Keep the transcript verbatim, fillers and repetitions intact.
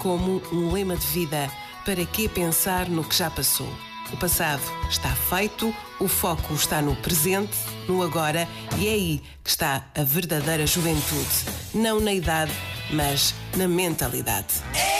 como um lema de vida. Para que pensar no que já passou? O passado está feito, o foco está no presente, no agora, e é aí que está a verdadeira juventude. Não na idade, mas na mentalidade.